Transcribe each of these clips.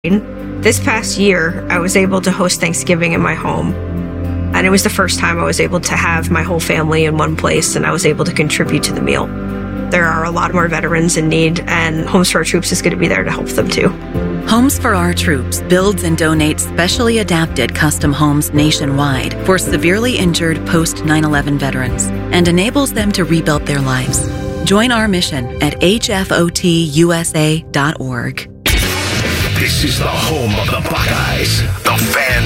This past year, I was able to host Thanksgiving in my home. And it was the first time I was able to have my whole family in one place, and I was able to contribute to the meal. There are a lot more veterans in need, and Homes for Our Troops is going to be there to help them too. Homes for Our Troops builds and donates specially adapted custom homes nationwide for severely injured post 9/11 veterans and enables them to rebuild their lives. Join our mission at hfotusa.org. This is the home of the Buckeyes, the Fan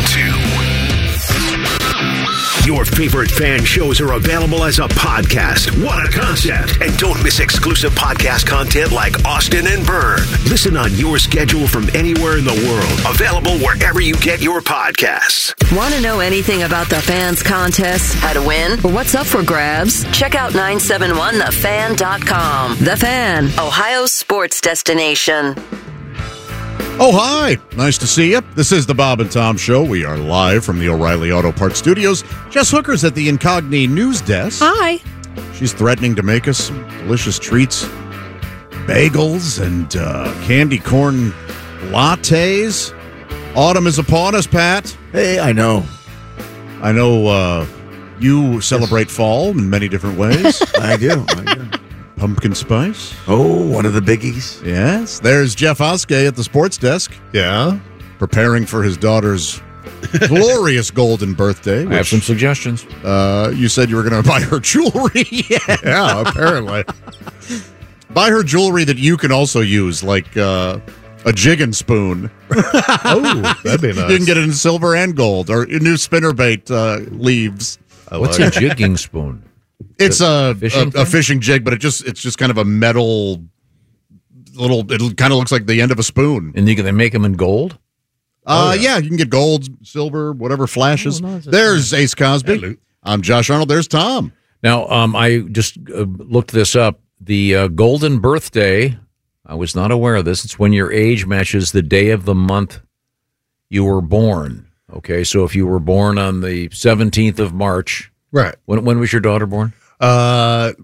2. Your favorite fan shows are available as a podcast. What a concept. And don't miss exclusive podcast content like Austin and Byrne. Listen on your schedule from anywhere in the world. Available wherever you get your podcasts. Want to know anything about the Fans contest, how to win, or what's up for grabs? Check out 971thefan.com. The Fan, Ohio's sports destination. Oh, hi. Nice to see you. This is the Bob and Tom Show. We are live from the O'Reilly Auto Parts Studios. Jess Hooker's at the Incogni News Desk. Hi. She's threatening to make us some delicious treats. Bagels and candy corn lattes. Autumn is upon us, Pat. Hey, I know. I know you celebrate fall in many different ways. I do. Pumpkin spice. Oh, one of the biggies. Yes. There's Jeff Oskey at the sports desk. Yeah. Preparing for his daughter's glorious golden birthday. I have some suggestions. You said you were going to buy her jewelry. Yeah, apparently. Buy her jewelry that you can also use, like a jigging spoon. Oh, that'd be nice. You can get it in silver and gold, or new spinnerbait leaves. What's a jigging spoon? It's a fishing jig, but it's just kind of a metal little. It kind of looks like the end of a spoon. And they make them in gold. Yeah, you can get gold, silver, whatever flashes. There's Ace Cosby. Hello. I'm Josh Arnold. There's Tom. Now, I just looked this up. The golden birthday. I was not aware of this. It's when your age matches the day of the month you were born. Okay, so if you were born on the 17th of March. Right. When was your daughter born? October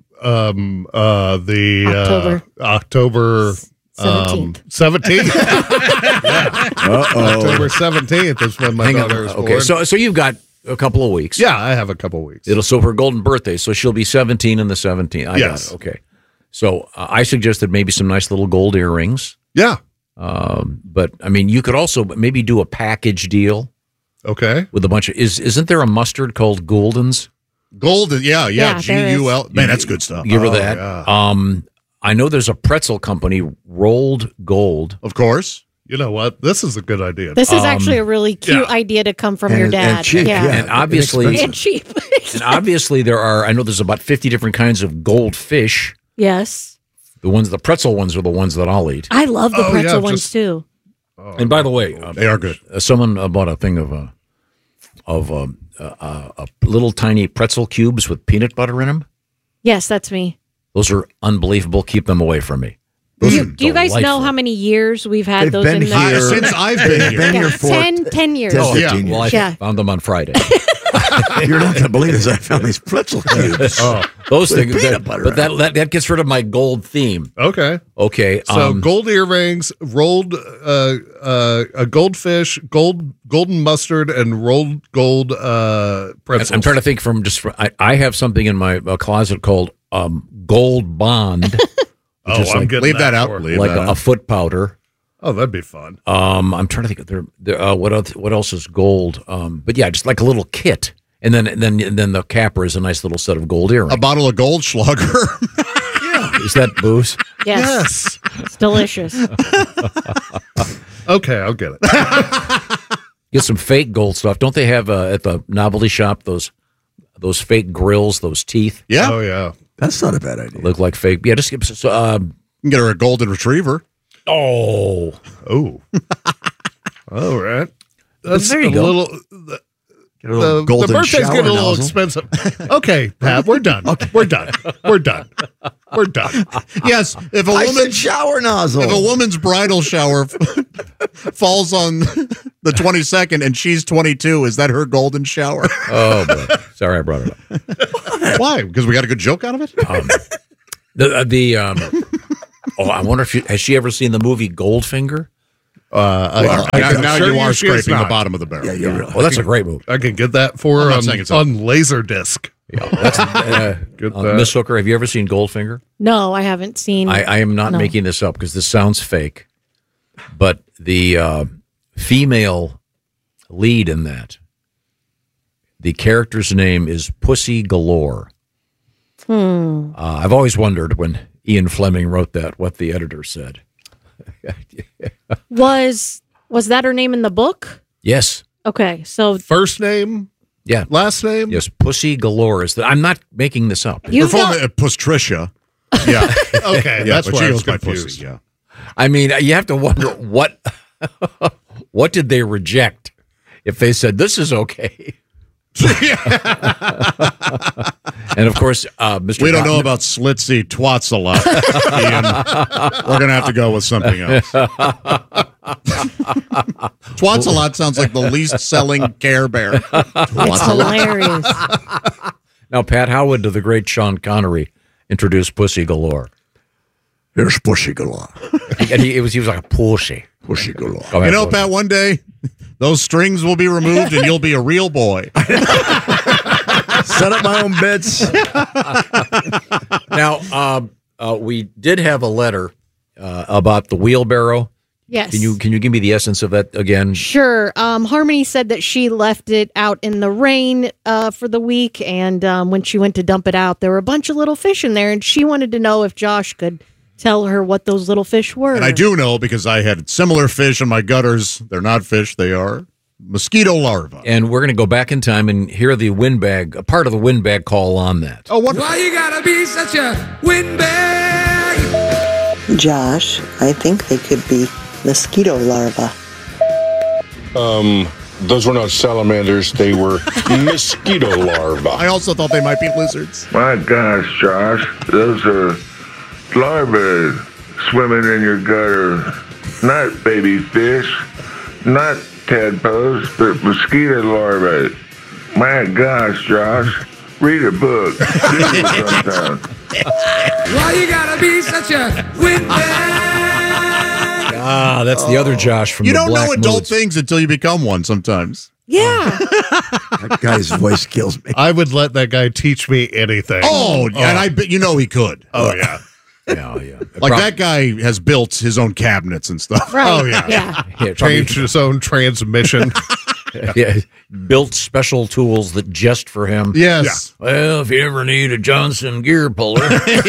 17th. 17th? October 17th is when my daughter is born. Okay, so you've got a couple of weeks. Yeah, I have a couple of weeks. So her golden birthday, so she'll be 17 on the 17th. Yes. Got it. Okay. So I suggested maybe some nice little gold earrings. Yeah. But, I mean, you could also maybe do a package deal. Okay. With a bunch of, isn't there a mustard called Goldens? Golden, yeah, G-U-L. Man, that's good stuff. Give her that. Yeah. I know there's a pretzel company, Rolled Gold. Of course. You know what? This is a good idea. This is actually a really cute idea to come from your dad. And cheap, yeah. And obviously, And cheap. and obviously I know there's about 50 different kinds of goldfish. Yes. The pretzel ones are the ones that I'll eat. I love the pretzel yeah, ones too. And by the way, they are good. Someone bought a thing of little tiny pretzel cubes with peanut butter in them. Yes, that's me. Those are unbelievable. Keep them away from me. Do you guys know how many years we've had They've those been in the here. Since I've been here. here for 10 years. 10, Oh, 15 yeah. Well, I Yeah. found them on Friday. You're not going to believe this. I found these pretzel cubes. Those With things, peanut butter but that gets rid of my gold theme. Okay. Okay. So gold earrings, rolled a goldfish, golden mustard, and rolled gold pretzels. I'm trying to think I have something in my closet called Gold Bond. I'm getting leave that out. for- Leave like that a foot powder. Oh, that'd be fun. I'm trying to think. What else is gold? But yeah, just like a little kit, and then the capper is a nice little set of gold earrings. A bottle of Goldschlager. Is that booze? Yes. It's delicious. Okay, I'll get it. Get some fake gold stuff. Don't they have at the novelty shop those fake grills, those teeth? Yeah. Oh, yeah. That's not a bad idea. Look like fake. Yeah, just give us. You can get her a golden retriever. Oh. Oh. All right. That's There you a go. little. Get a little The golden birthday's shower getting a little nozzle. expensive. Okay, Pat, we're done. We're done. We're done. We're done. Yes, if a I woman said shower nozzle. if a woman's bridal shower falls on the 22nd and she's 22, is that her golden shower? Oh boy. Sorry, I brought it up. Why? Because we got a good joke out of it? I wonder if has she ever seen the movie Goldfinger? Now you are scraping the bottom of the barrel. Yeah, you're really. Well, that's a great move. I can get that for on Laserdisc. Yeah, that's Miss Hooker, have you ever seen Goldfinger? No, I haven't seen. I am not making this up because this sounds fake, but the female lead in that, the character's name is Pussy Galore. I've always wondered when Ian Fleming wrote that what the editor said. Was that her name in the book? Yes. Okay, so first name, yeah, last name, yes. Pussy Galore is. I'm not making this up. Her full name, Pustricia. Yeah. Okay, yeah, that's but why she I was goes by confused. Pussy. Yeah. I mean, you have to wonder what did they reject if they said this is okay. And of course, Mr. We don't know about Slitsy Twats a lot. Ian. We're gonna have to go with something else. Twats a lot sounds like the least selling Care Bear. It's hilarious. Now, Pat, how would the great Sean Connery introduce Pussy Galore? Here's Pussy Galore. And he was like a pussy. Pussy Galore. You know, Pat, one day those strings will be removed and you'll be a real boy. Set up my own beds. Now, we did have a letter about the wheelbarrow. Yes. Can you give me the essence of that again? Sure. Harmony said that she left it out in the rain for the week, and when she went to dump it out, there were a bunch of little fish in there, and she wanted to know if Josh could tell her what those little fish were. And I do know because I had similar fish in my gutters. They're not fish, they are mosquito larvae. And we're going to go back in time and hear the windbag, a part of the windbag call on that. Oh, wonderful. Why you gotta be such a windbag? Josh, I think they could be mosquito larvae. Those were not salamanders. They were mosquito larvae. I also thought they might be lizards. My gosh, Josh, those are larvae swimming in your gutter. Not baby fish, not tadpoles, but mosquito larvae. My gosh, Josh, read a book. Why you gotta be such a windbag? Ah, that's the other Josh from You the don't Black know adult Moods. things until you become one sometimes. Yeah. That guy's voice kills me. I would let that guy teach me anything. Oh, and I bet you know he could. Oh, yeah. Yeah. Like that guy has built his own cabinets and stuff. Right. Oh, yeah. Yeah, Changed his own transmission. yeah, built special tools that just for him. Yes. Yeah. Well, if you ever need a Johnson gear puller,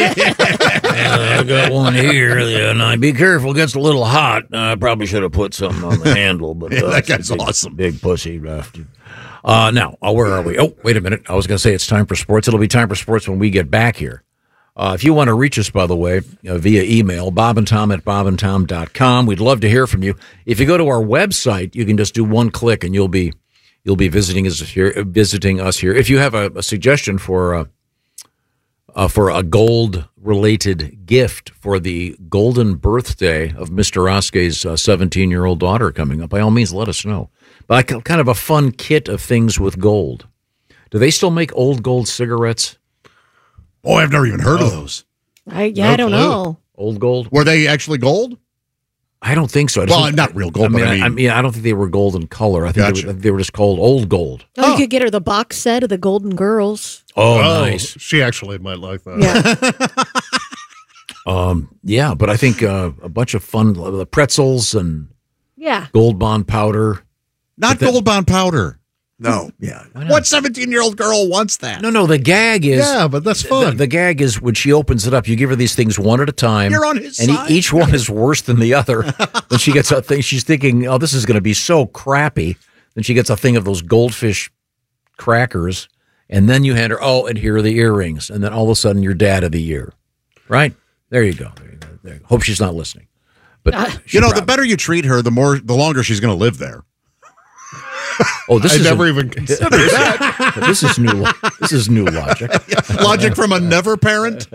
I got one here. And be careful, it gets a little hot. I probably should have put something on the handle, but that guy's big, awesome. Big pussy. Now, where are we? Oh, wait a minute. I was going to say it's time for sports. It'll be time for sports when we get back here. If you want to reach us, by the way, via email, bobandtom@bobandtom.com. We'd love to hear from you. If you go to our website, you can just do one click and you'll be visiting us here. If you have a suggestion for a gold-related gift for the golden birthday of Mr. Oskey's 17-year-old daughter coming up, by all means, let us know. But kind of a fun kit of things with gold. Do they still make old gold cigarettes? Oh, I've never even heard of those. I don't know. Old gold? Were they actually gold? I don't think so. Not real gold, I mean, I don't think they were gold in color. I think they were just called old gold. Oh, you could get her the box set of the Golden Girls. Oh, nice. She actually might like that. Yeah. Yeah, but I think a bunch of fun, the pretzels and Gold Bond powder. Not Gold Bond powder. No, yeah. What 17-year-old girl wants that? No, the gag is... Yeah, but that's fun. The gag is when she opens it up, you give her these things one at a time. You're on his and side. each one is worse than the other. When she gets a thing, she's thinking, oh, this is going to be so crappy. Then she gets a thing of those goldfish crackers, and then you hand her, and here are the earrings. And then all of a sudden, you're dad of the year. Right? There you go. Hope she's not listening. But the better you treat her, the longer she's going to live there. Oh, this is never even considered that. This is new. This is new logic. Logic from a never parent.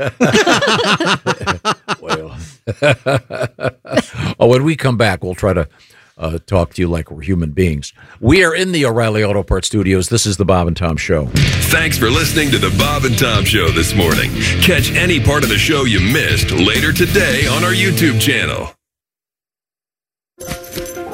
When we come back, we'll try to talk to you like we're human beings. We are in the O'Reilly Auto Parts Studios. This is the Bob and Tom Show. Thanks for listening to the Bob and Tom Show this morning. Catch any part of the show you missed later today on our YouTube channel.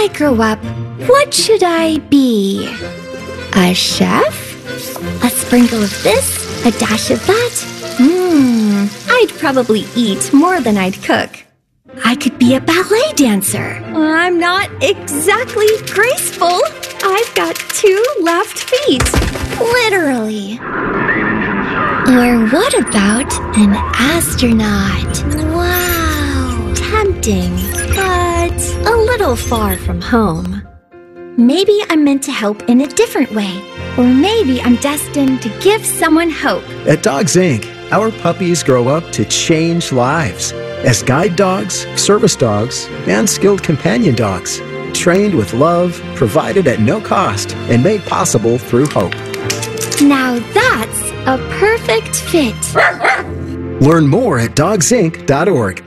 I grow up, what should I be? A chef? A sprinkle of this, a dash of that? I'd probably eat more than I'd cook. I could be a ballet dancer. I'm not exactly graceful. I've got 2 left feet. Literally. Or what about an astronaut? Wow. Tempting, but a little far from home. Maybe I'm meant to help in a different way. Or maybe I'm destined to give someone hope. At Dogs Inc., our puppies grow up to change lives as guide dogs, service dogs, and skilled companion dogs, trained with love, provided at no cost, and made possible through hope. Now that's a perfect fit. Learn more at dogsinc.org.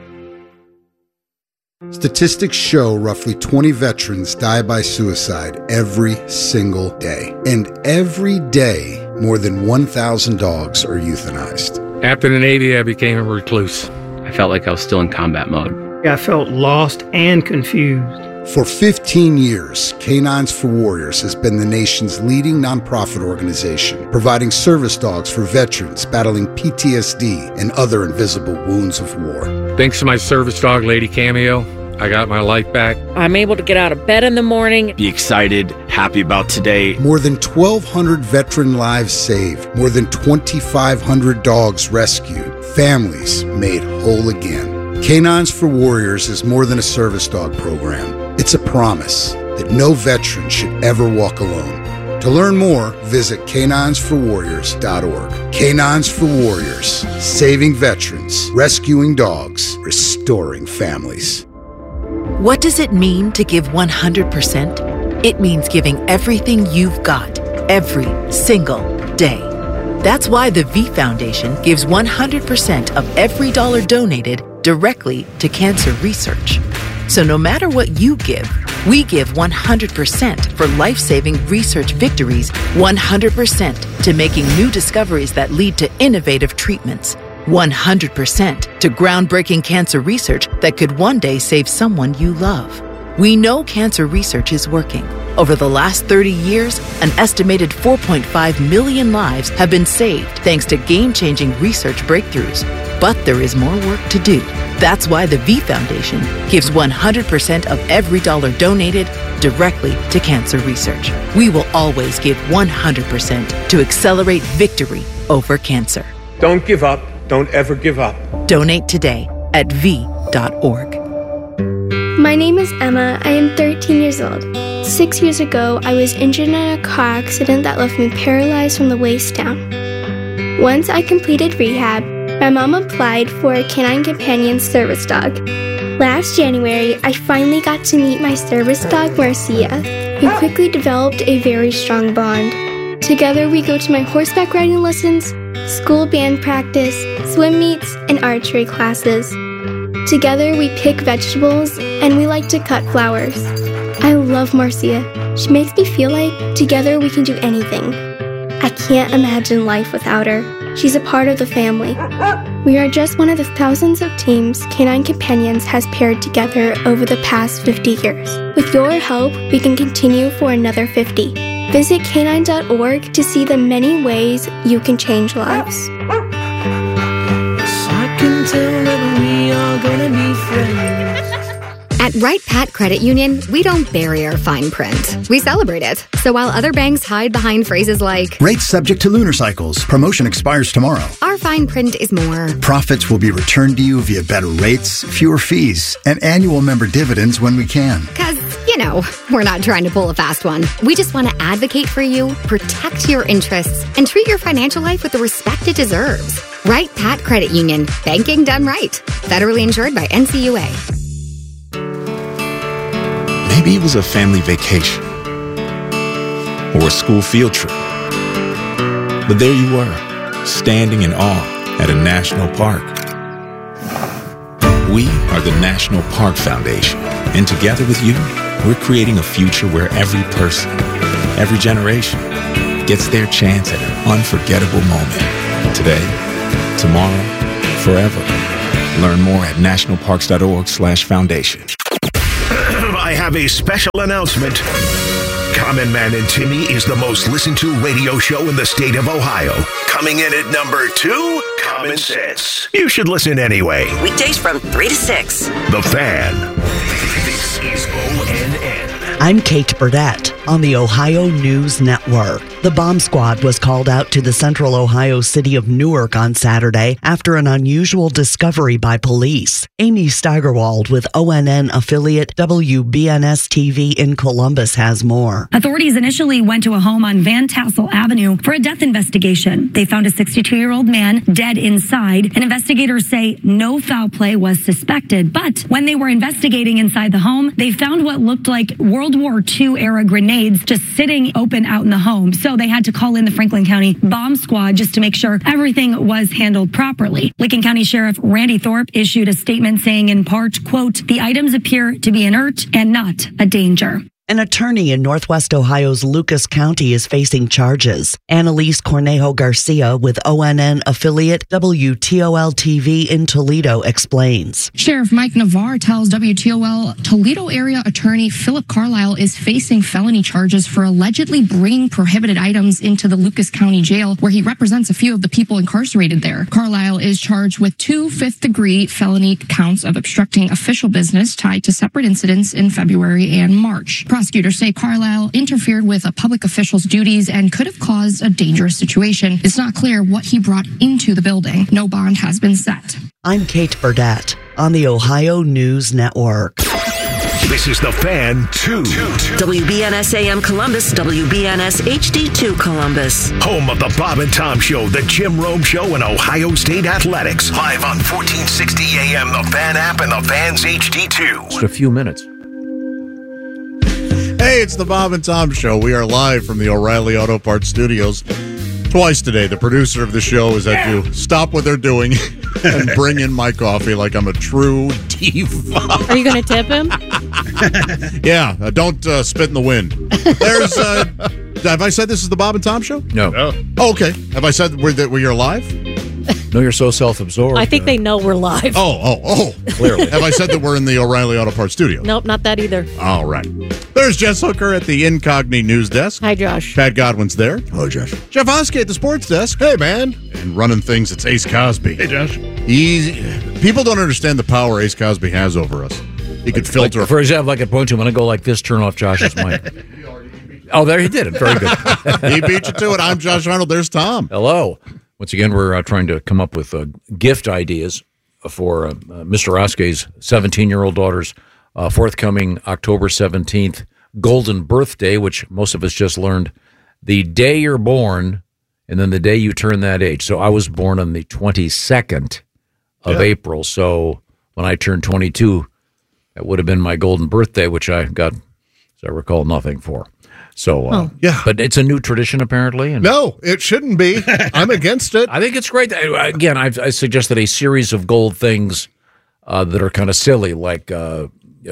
Statistics show roughly 20 veterans die by suicide every single day. And every day, more than 1,000 dogs are euthanized. After the Navy, I became a recluse. I felt like I was still in combat mode. I felt lost and confused. For 15 years, Canines for Warriors has been the nation's leading nonprofit organization, providing service dogs for veterans battling PTSD and other invisible wounds of war. Thanks to my service dog, Lady Cameo, I got my life back. I'm able to get out of bed in the morning. Be excited, happy about today. More than 1,200 veteran lives saved. More than 2,500 dogs rescued. Families made whole again. Canines for Warriors is more than a service dog program. It's a promise that no veteran should ever walk alone. To learn more, visit caninesforwarriors.org. Canines for Warriors, saving veterans, rescuing dogs, restoring families. What does it mean to give 100%? It means giving everything you've got, every single day. That's why the V Foundation gives 100% of every dollar donated directly to cancer research. So no matter what you give, we give 100% for life-saving research victories, 100% to making new discoveries that lead to innovative treatments, 100% to groundbreaking cancer research that could one day save someone you love. We know cancer research is working. Over the last 30 years, an estimated 4.5 million lives have been saved thanks to game-changing research breakthroughs. But there is more work to do. That's why the V Foundation gives 100% of every dollar donated directly to cancer research. We will always give 100% to accelerate victory over cancer. Don't give up. Don't ever give up. Donate today at v.org. My name is Emma. I am 13 years old. 6 years ago, I was injured in a car accident that left me paralyzed from the waist down. Once I completed rehab, my mom applied for a Canine Companion service dog. Last January, I finally got to meet my service dog, Marcia. We quickly developed a very strong bond. Together, we go to my horseback riding lessons, school band practice, swim meets, and archery classes. Together, we pick vegetables, and we like to cut flowers. I love Marcia. She makes me feel like together we can do anything. I can't imagine life without her. She's a part of the family. We are just one of the thousands of teams Canine Companions has paired together over the past 50 years. With your help, we can continue for another 50. Visit canine.org to see the many ways you can change lives. I can tell that we are gonna be friends. At Wright Pat Credit Union, we don't bury our fine print. We celebrate it. So while other banks hide behind phrases like, rates subject to lunar cycles. Promotion expires tomorrow. our fine print is more. Profits will be returned to you via better rates, fewer fees, and annual member dividends when we can. Because, you know, we're not trying to pull a fast one. We just want to advocate for you, protect your interests, and treat your financial life with the respect it deserves. Wright Pat Credit Union. Banking done right. Federally insured by NCUA. Maybe it was a family vacation or a school field trip. But there you were, standing in awe at a national park. We are the National Park Foundation, and together with you, we're creating a future where every person, every generation, gets their chance at an unforgettable moment. Today, tomorrow, forever. Learn more at nationalparks.org/foundation. I have have a special announcement. Common Man and Timmy is the most listened to radio show in the state of Ohio. Coming in at number 2, Common Sense. You should listen anyway. Weekdays from 3 to 6. The Fan. This is ONN. I'm Kate Burdett on the Ohio News Network. The bomb squad was called out to the central Ohio city of Newark on Saturday after an unusual discovery by police. Amy Steigerwald with ONN affiliate WBNS-TV in Columbus has more. Authorities initially went to a home on Van Tassel Avenue for a death investigation. They found a 62-year-old man dead inside, and investigators say no foul play was suspected. But when they were investigating inside the home, they found what looked like World War II-era grenades just sitting open out in the home. So they had to call in the Franklin County bomb squad just to make sure everything was handled properly. Lincoln County Sheriff Randy Thorpe issued a statement saying in part, quote, "The items appear to be inert and not a danger." An attorney in Northwest Ohio's Lucas County is facing charges. Annalise Cornejo Garcia with ONN affiliate WTOL-TV in Toledo explains. Sheriff Mike Navarre tells WTOL Toledo area attorney Philip Carlisle is facing felony charges for allegedly bringing prohibited items into the Lucas County Jail, where he represents a few of the people incarcerated there. Carlisle is charged with 2 fifth-degree felony counts of obstructing official business tied to separate incidents in February and March. Prosecutors say Carlisle interfered with a public official's duties and could have caused a dangerous situation. It's not clear what he brought into the building. No bond has been set. I'm Kate Burdett on the Ohio News Network. This is The Fan 2. WBNS AM Columbus, WBNS HD2 Columbus. Home of the Bob and Tom Show, the Jim Rome Show, and Ohio State Athletics. Live on 1460 AM, the Fan app, and the Fan's HD2. Just a few minutes. Hey, it's the Bob and Tom Show. We are live from the O'Reilly Auto Parts Studios. Twice today, the producer of the show has had to stop what they're doing and bring in my coffee like I'm a true diva. Are you going to tip him? Yeah, don't spit in the wind. There's, have I said this is the Bob and Tom Show? No. Oh, okay. Have I said that you're live? No, you're so self-absorbed. I think they know we're live. Oh. Clearly. Have I said that we're in the O'Reilly Auto Parts Studio? Nope, not that either. All right. There's Jess Hooker at the Incogni News Desk. Hi, Josh. Pat Godwin's there. Hello, Josh. Jeff Oskey at the Sports Desk. Hey, man. And running things, it's Ace Cosby. Hey, Josh. People don't understand the power Ace Cosby has over us. He could filter. Like, for example, I could point to him and I go like this, turn off Josh's mic. Oh, there he did it. Very good. He beat you to it. I'm Josh Arnold. There's Tom. Hello. Once again, we're trying to come up with gift ideas for Mr. Oskey's 17-year-old daughter's forthcoming October 17th golden birthday, which most of us just learned the day you're born and then the day you turn that age. So I was born on the 22nd of April. So when I turned 22, that would have been my golden birthday, which I got, as I recall, nothing for. So, yeah. But it's a new tradition, apparently. And no, it shouldn't be. I'm against it. I think it's great. Again, I suggested a series of gold things that are kind of silly, like a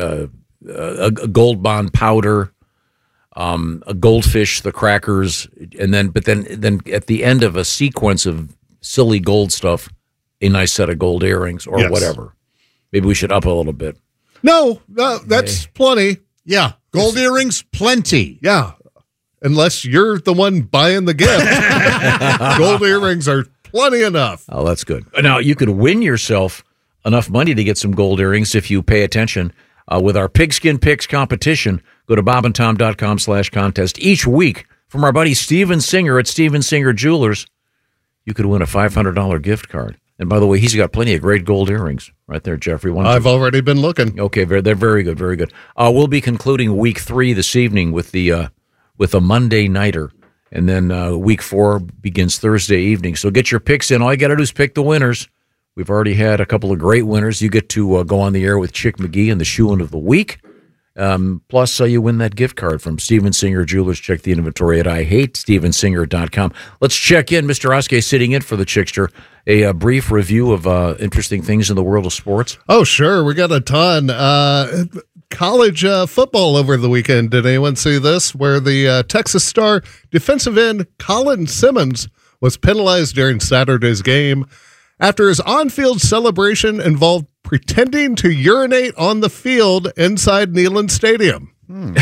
gold bond powder, a goldfish, the crackers, and then at the end of a sequence of silly gold stuff, a nice set of gold earrings or whatever. Maybe we should up a little bit. No, that's plenty. Yeah, gold earrings, plenty. Yeah, unless you're the one buying the gift. Gold earrings are plenty enough. Oh, that's good. Now, you could win yourself enough money to get some gold earrings if you pay attention with our Pigskin Picks competition. Go to bobandtom.com/contest. Each week, from our buddy Steven Singer at Steven Singer Jewelers, you could win a $500 gift card. And by the way, he's got plenty of great gold earrings right there, Jeffrey. I've already been looking. Okay, they're very good, very good. We'll be concluding week 3 this evening with a Monday nighter, and then week 4 begins Thursday evening. So get your picks in. All you got to do is pick the winners. We've already had a couple of great winners. You get to go on the air with Chick McGee and the Shoe-In of the Week. Plus, you win that gift card from Steven Singer Jewelers. Check the inventory at IHateStevenSinger.com. Let's check in. Mr. Oskey sitting in for the Chickster. A brief review of interesting things in the world of sports. Oh, sure. We got a ton. College football over the weekend. Did anyone see this? Where the Texas Star defensive end Colin Simmons was penalized during Saturday's game after his on-field celebration involved pretending to urinate on the field inside Neyland Stadium.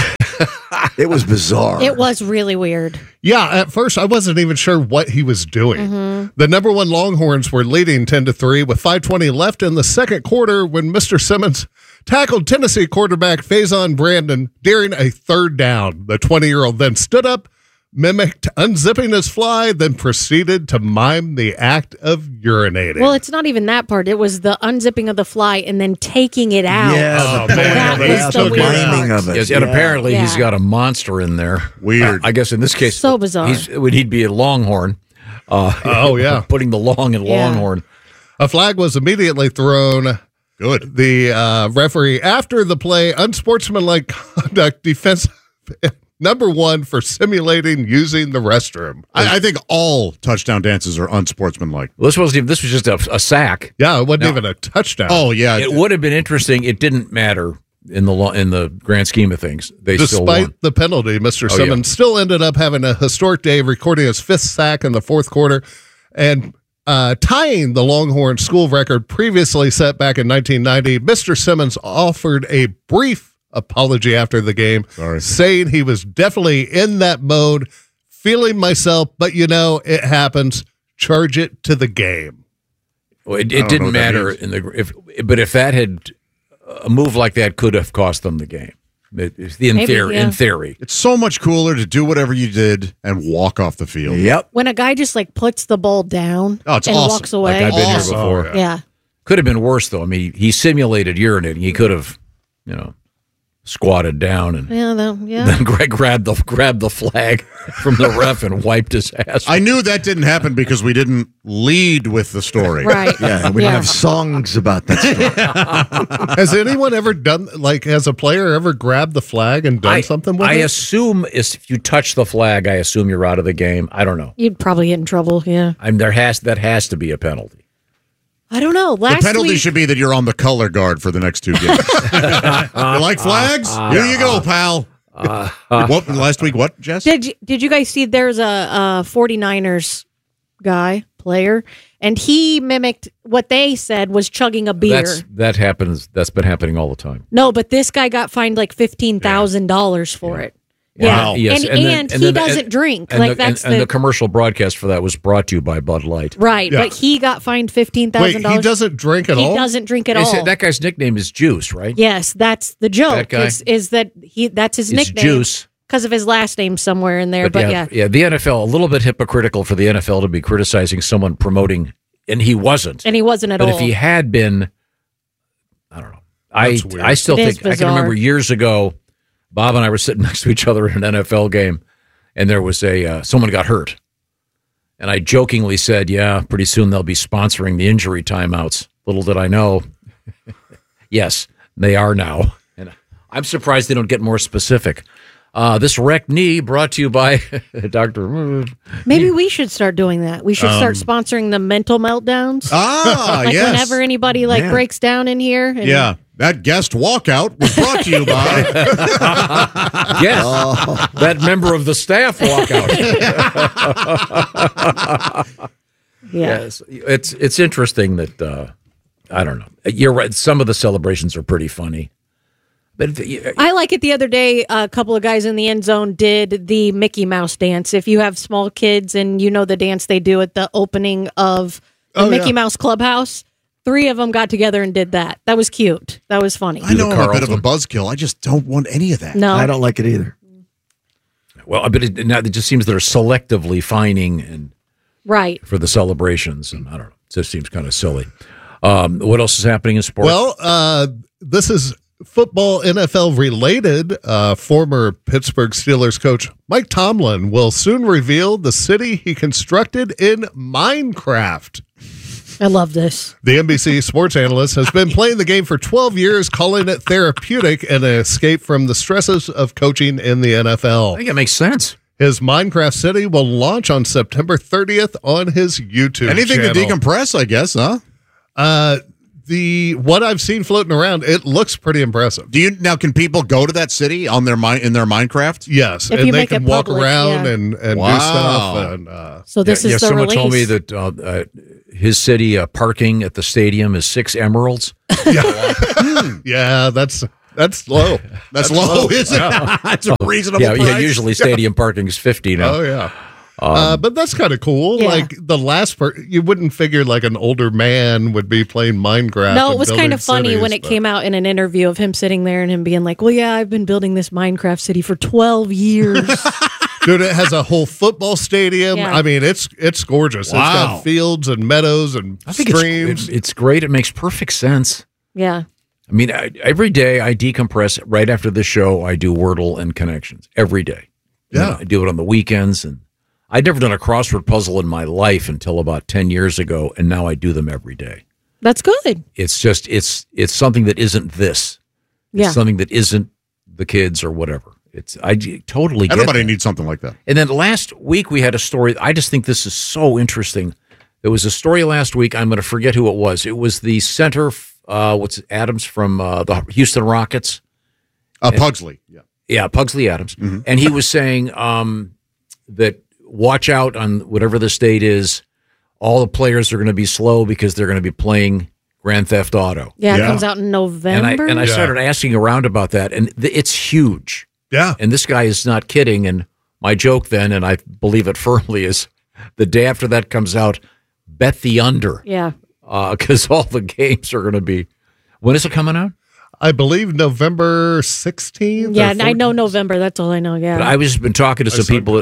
It was bizarre. It was really weird. Yeah, at first I wasn't even sure what he was doing. The number one Longhorns were leading 10-3 with 5:20 left in the second quarter when Mr. Simmons tackled Tennessee quarterback Faison Brandon during a third down. The 20-year-old then stood up, mimicked unzipping his fly, then proceeded to mime the act of urinating. Well, it's not even that part. It was the unzipping of the fly and then taking it out. Yeah, that was the weird miming part. of it. Yes, and apparently he's got a monster in there. Weird. I guess in this case, So bizarre. He'd be a Longhorn. Putting the long in Longhorn. A flag was immediately thrown. Good. The referee, after the play, unsportsmanlike conduct, defensive number one for simulating using the restroom. I think all touchdown dances are unsportsmanlike. Well, this was just a sack. Yeah, it wasn't even a touchdown. Oh, yeah. It would have been interesting. It didn't matter in the grand scheme of things. They still won. Despite the penalty, Mr. Simmons still ended up having a historic day, recording his fifth sack in the fourth quarter and tying the Longhorn school record previously set back in 1990. Mr. Simmons offered a brief apology after the game, saying he was definitely in that mode, feeling myself, but it happens. Charge it to the game. Well, it didn't matter if that had a move like that could have cost them the game. In theory, it's so much cooler to do whatever you did and walk off the field. Yep. When a guy just puts the ball down and walks away. Like I've been here before. Yeah. Could have been worse though. I mean, he simulated urinating. He could have, squatted down and then Greg grabbed the flag from the ref and wiped his ass. I knew that didn't happen because we didn't lead with the story. Right. Yeah, we didn't have songs about that story. Has anyone ever done, has a player ever grabbed the flag and done something with it? I assume if you touch the flag, I assume you're out of the game. I don't know. You'd probably get in trouble, yeah. That has to be a penalty. I don't know. The penalty should be that you're on the color guard for the next 2 games. You like flags? Here you go, pal. What last week? What, Jess? Did you guys see? There's a 49ers player, and he mimicked what they said was chugging a beer. That happens. That's been happening all the time. No, but this guy got fined like $15,000 for it. Wow. Yeah. Yes. And he doesn't drink. And the commercial broadcast for that was brought to you by Bud Light. Right, yeah. But he got fined $15,000. Wait, he doesn't drink at all? He doesn't drink at all. That guy's nickname is Juice, right? Yes, that's the joke. That guy? Is that that's his nickname. Juice. Because of his last name somewhere in there. But yeah, the NFL, a little bit hypocritical for the NFL to be criticizing someone promoting, and he wasn't. And he wasn't at all. But if he had been, I don't know. I still think, I can remember years ago, Bob and I were sitting next to each other in an NFL game, and there was someone got hurt. And I jokingly said, yeah, pretty soon they'll be sponsoring the injury timeouts. Little did I know. Yes, they are now. And I'm surprised they don't get more specific. This wrecked knee brought to you by Dr. Maybe we should start doing that. We should start sponsoring the mental meltdowons. Yes. Whenever anybody breaks down in here. Yeah. That guest walkout was brought to you by... Yes, that member of the staff walkout. Yes, it's interesting that, I don't know. You're right, some of the celebrations are pretty funny. But I like it. The other day, a couple of guys in the end zone did the Mickey Mouse dance. If you have small kids and you know the dance they do at the opening of the Mickey Mouse Clubhouse, 3 of them got together and did that. That was cute. That was funny. I know I'm a bit of a buzzkill. I just don't want any of that. No. I don't like it either. Well, but it just seems they're selectively fining and right for the celebrations, and I don't know. It just seems kind of silly. What else is happening in sports? Well, this is football NFL related. Former Pittsburgh Steelers coach Mike Tomlin will soon reveal the city he constructed in Minecraft. I love this. The NBC sports analyst has been playing the game for 12 years, calling it therapeutic and an escape from the stresses of coaching in the NFL. I think it makes sense. His Minecraft city will launch on September 30th on his YouTube Anything channel. to decompress, I guess, huh? What I've seen floating around, it looks pretty impressive. Can people go to that city in their Minecraft? Yes, if and they make can it walk public, around yeah. and do Wow. stuff. And, so this is the someone release. told me that his city parking at the stadium is 6 emeralds. Yeah, that's low. That's low, isn't it? That's a reasonable price. Yeah, usually stadium parking is 50 now. Oh, yeah. But that's kind of cool. Yeah. Like the last part, you wouldn't figure like an older man would be playing Minecraft. No, it and was kind of building funny when cities, it came out in an interview of him sitting there and him being like, well, yeah, I've been building this Minecraft city for 12 years. Dude, it has a whole football stadium. Yeah. I mean, it's gorgeous. Wow. It's got fields and meadows and I think streams. it's great. It makes perfect sense. Yeah. I mean, every day I decompress. Right after the show, I do Wordle and Connections every day. Yeah. I do it on the weekends. And I'd never done a crossword puzzle in my life until about 10 years ago, and now I do them every day. That's good. It's just, it's something that isn't this. It's Yeah. something that isn't the kids or whatever. I totally get Everybody that. needs something like that. And then last week we had a story. I just think this is so interesting. There was a story last week. I'm going to forget who it was. It was the center, Adams from the Houston Rockets. Pugsley. Yeah. Yeah, Pugsley Adams. Mm-hmm. And he was saying that watch out on whatever the state is. All the players are going to be slow because they're going to be playing Grand Theft Auto. Yeah, it comes out in November. And I started asking around about that, and it's huge. Yeah. And this guy is not kidding. And my joke then, and I believe it firmly, is the day after that comes out, bet the under. Yeah. Because all the games are going to be. When is it coming out? I believe November 16th. Yeah, I know November. That's all I know. Yeah. But I've just been talking to some people.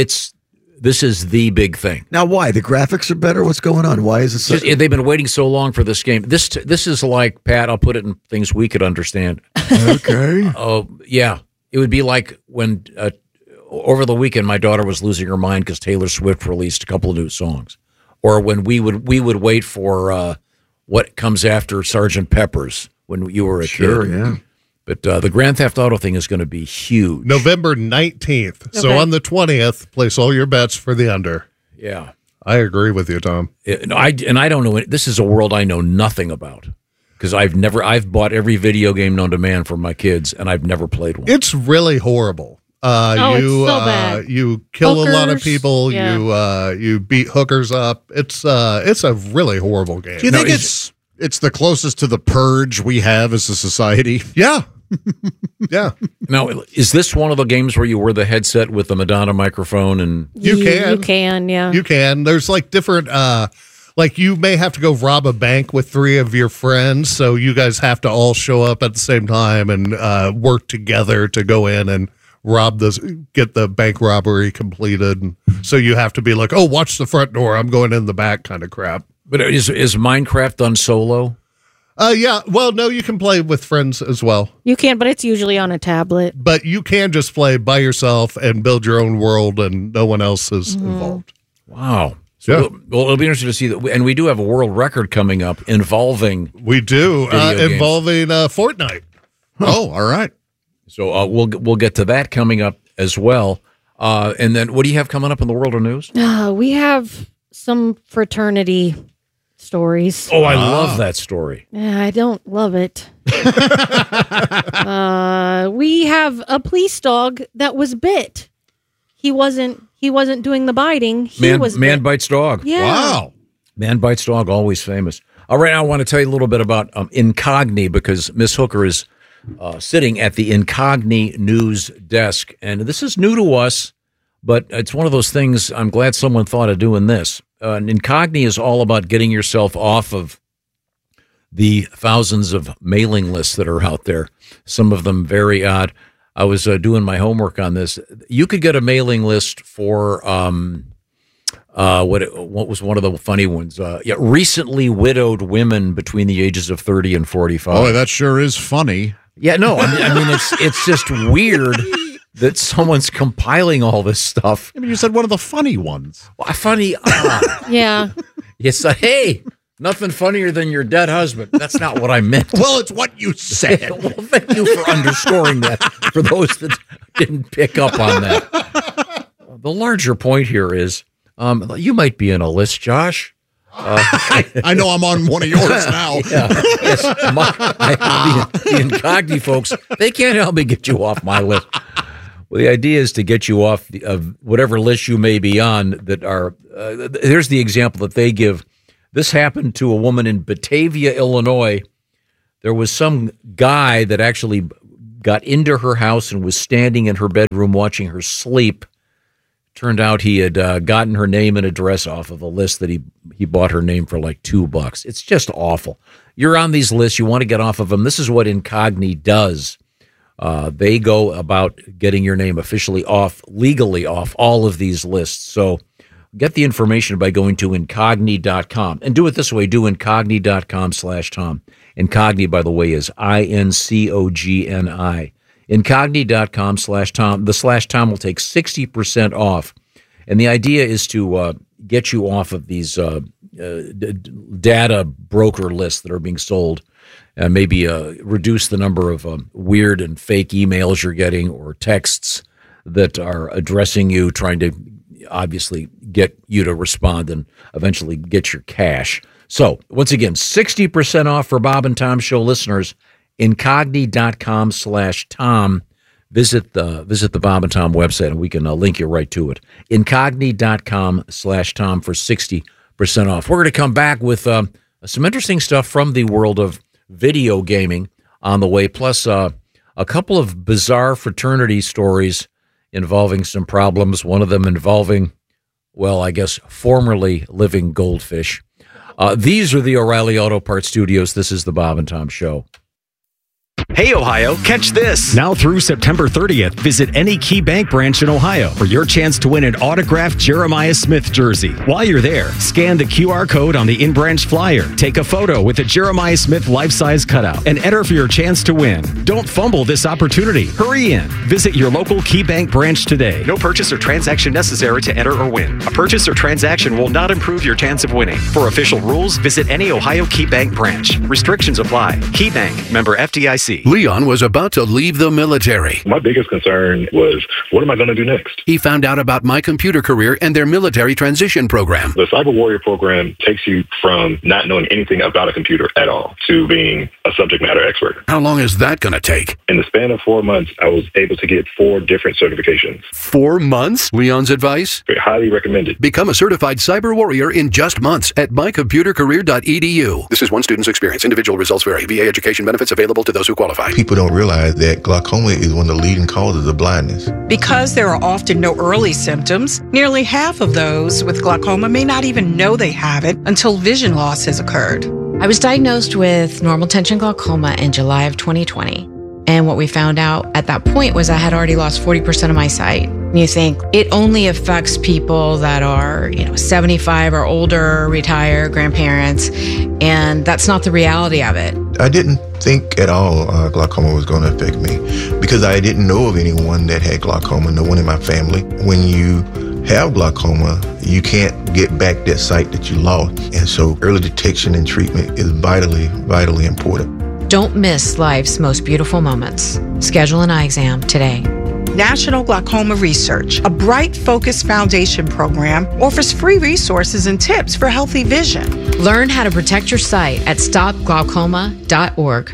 This is the big thing. Now, why? The graphics are better? What's going on? Why is it so? They've been waiting so long for this game. This is like, Pat, I'll put it in things we could understand. Okay. Yeah. It would be like when over the weekend my daughter was losing her mind because Taylor Swift released a couple of new songs. Or when we would wait for what comes after Sgt. Pepper's when you were a kid. Yeah. But the Grand Theft Auto thing is going to be huge. November 19th. So on the 20th, place all your bets for the under. Yeah. I agree with you, Tom. I don't know. This is a world I know nothing about because I've bought every video game known to man for my kids, and I've never played one. It's really horrible. It's so bad. You kill Hookers, a lot of people. yeah. You beat hookers up. It's a really horrible game. Do you think it's the closest to the purge we have as a society? Yeah. Yeah. Now, is this one of the games where you wear the headset with the Madonna microphone and You can. You can, yeah. You can. There's like different like you may have to go rob a bank with 3 of your friends, so you guys have to all show up at the same time and work together to go in and get the bank robbery completed. And so you have to be like, oh, watch the front door. I'm going in the back kind of crap. But is Minecraft done solo? Yeah. Well, no, you can play with friends as well. You can, but it's usually on a tablet. But you can just play by yourself and build your own world, and no one else is involved. Wow. So, well, it'll be interesting to see that. And we do have a world record coming up involving. We do involving Fortnite. Oh, all right. So we'll get to that coming up as well. And then what do you have coming up in the world of news? We have some fraternity stories. Oh, I love that story. Yeah, I don't love it. We have a police dog that was bit. He wasn't doing the biting. Man bites dog. Yeah. Wow. Man bites dog, always famous. All right, I want to tell you a little bit about Incogni because Miss Hooker is sitting at the Incogni news desk. And this is new to us, but it's one of those things I'm glad someone thought of doing this. Incogni is all about getting yourself off of the thousands of mailing lists that are out there, some of them very odd. I was doing my homework on this. You could get a mailing list for what was one of the funny ones? Recently widowed women between the ages of 30 and 45. Oh, that sure is funny. Yeah, no, I mean it's just weird that someone's compiling all this stuff. I mean, you said one of the funny ones. Well, funny. Yeah. You said, hey, nothing funnier than your dead husband. That's not what I meant. Well, it's what you said. Well, thank you for underscoring that for those that didn't pick up on that. The larger point here is you might be in a list, Josh. I know I'm on one of yours now. Yeah. Yes, the Incogni folks, they can't help me get you off my list. Well, the idea is to get you off of whatever list you may be on that are, here's the example that they give. This happened to a woman in Batavia, Illinois. There was some guy that actually got into her house and was standing in her bedroom watching her sleep. Turned out he had gotten her name and address off of a list that he bought her name for like $2. It's just awful. You're on these lists. You want to get off of them. This is what Incogni does. They go about getting your name officially off, legally off all of these lists. So get the information by going to Incogni.com. And do it this way. Do Incogni.com/Tom. Incogni, by the way, is INCOGNI. Incogni.com/Tom. The /Tom will take 60% off. And the idea is to get you off of these data broker lists that are being sold. Maybe reduce the number of weird and fake emails you're getting or texts that are addressing you, trying to obviously get you to respond and eventually get your cash. So, once again, 60% off for Bob and Tom Show listeners. Incogni.com/Tom. Visit the Bob and Tom website, and we can link you right to it. Incogni.com/Tom for 60% off. We're going to come back with some interesting stuff from the world of video gaming on the way, plus a couple of bizarre fraternity stories involving some problems, one of them involving, well, I guess, formerly living goldfish. These are the O'Reilly Auto Parts Studios. This is the Bob and Tom Show. Hey, Ohio, catch this. Now through September 30th, visit any Key Bank branch in Ohio for your chance to win an autographed Jeremiah Smith jersey. While you're there, scan the QR code on the in-branch flyer, take a photo with a Jeremiah Smith life-size cutout, and enter for your chance to win. Don't fumble this opportunity. Hurry in. Visit your local Key Bank branch today. No purchase or transaction necessary to enter or win. A purchase or transaction will not improve your chance of winning. For official rules, visit any Ohio Key Bank branch. Restrictions apply. Key Bank, member FDIC. Leon was about to leave the military. My biggest concern was, what am I going to do next? He found out about My Computer Career and their military transition program. The Cyber Warrior program takes you from not knowing anything about a computer at all to being a subject matter expert. How long is that going to take? In the span of 4 months, I was able to get 4 different certifications. 4 months? Leon's advice? Highly recommended. Become a certified cyber warrior in just months at mycomputercareer.edu. This is one student's experience. Individual results vary. VA education benefits available to those who qualify. People don't realize that glaucoma is one of the leading causes of blindness. Because there are often no early symptoms, nearly half of those with glaucoma may not even know they have it until vision loss has occurred. I was diagnosed with normal tension glaucoma in July of 2020. And what we found out at that point was I had already lost 40% of my sight. You think it only affects people that are, 75 or older, retired, grandparents, and that's not the reality of it. I didn't think at all glaucoma was going to affect me because I didn't know of anyone that had glaucoma, no one in my family. When you have glaucoma, you can't get back that sight that you lost. And so early detection and treatment is vitally, vitally important. Don't miss life's most beautiful moments. Schedule an eye exam today. National Glaucoma Research, a bright, focused foundation program, offers free resources and tips for healthy vision. Learn how to protect your sight at stopglaucoma.org.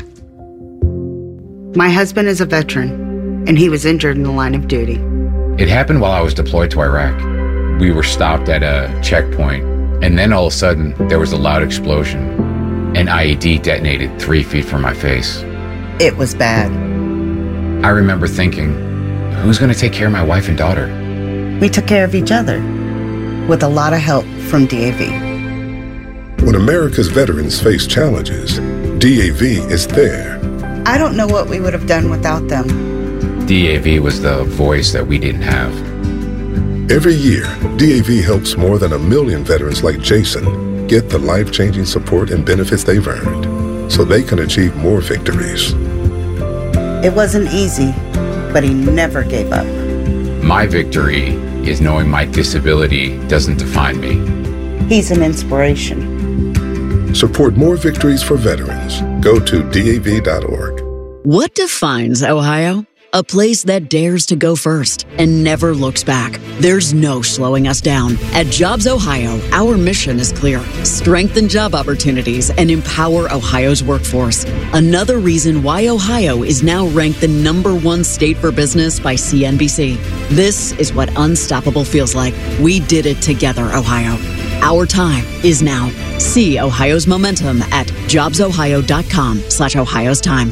My husband is a veteran, and he was injured in the line of duty. It happened while I was deployed to Iraq. We were stopped at a checkpoint, and then all of a sudden, there was a loud explosion. An IED detonated 3 feet from my face. It was bad. I remember thinking, who's going to take care of my wife and daughter? We took care of each other, with a lot of help from DAV. When America's veterans face challenges, DAV is there. I don't know what we would have done without them. DAV was the voice that we didn't have. Every year, DAV helps more than 1 million veterans like Jason get the life-changing support and benefits they've earned so they can achieve more victories. It wasn't easy, but he never gave up. My victory is knowing my disability doesn't define me. He's an inspiration. Support more victories for veterans. Go to DAV.org. What defines Ohio? A place that dares to go first and never looks back. There's no slowing us down. At Jobs Ohio, our mission is clear. Strengthen job opportunities and empower Ohio's workforce. Another reason why Ohio is now ranked the #1 state for business by CNBC. This is what unstoppable feels like. We did it together, Ohio. Our time is now. See Ohio's momentum at jobsohio.com/Ohio's time.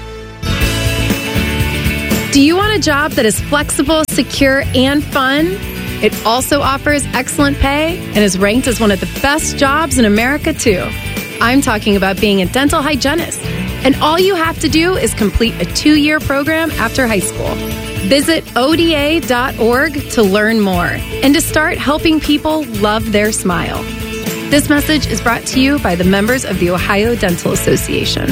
Do you want a job that is flexible, secure, and fun? It also offers excellent pay and is ranked as one of the best jobs in America, too. I'm talking about being a dental hygienist. And all you have to do is complete a 2-year program after high school. Visit ODA.org to learn more and to start helping people love their smile. This message is brought to you by the members of the Ohio Dental Association.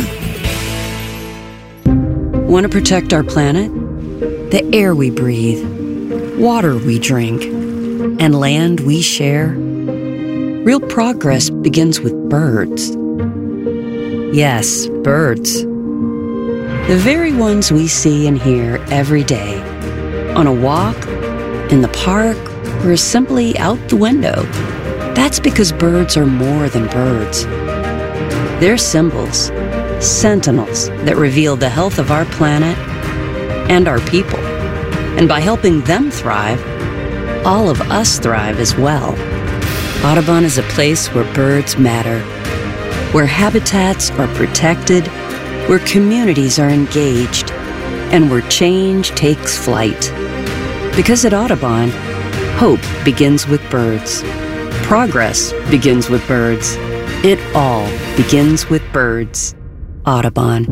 Want to protect our planet? The air we breathe, water we drink, and land we share? Real progress begins with birds. Yes, birds. The very ones we see and hear every day. On a walk, in the park, or simply out the window. That's because birds are more than birds. They're symbols, sentinels that reveal the health of our planet and our people. And by helping them thrive, all of us thrive as well. Audubon is a place where birds matter, where habitats are protected, where communities are engaged, and where change takes flight. Because at Audubon, hope begins with birds. Progress begins with birds. It all begins with birds. Audubon.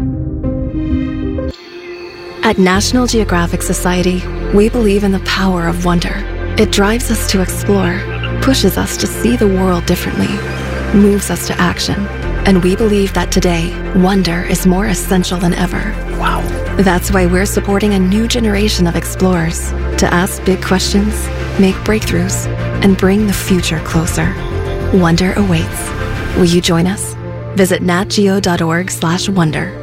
At National Geographic Society, we believe in the power of wonder. It drives us to explore, pushes us to see the world differently, moves us to action. And we believe that today, wonder is more essential than ever. Wow. That's why we're supporting a new generation of explorers to ask big questions, make breakthroughs, and bring the future closer. Wonder awaits. Will you join us? Visit natgeo.org/wonder.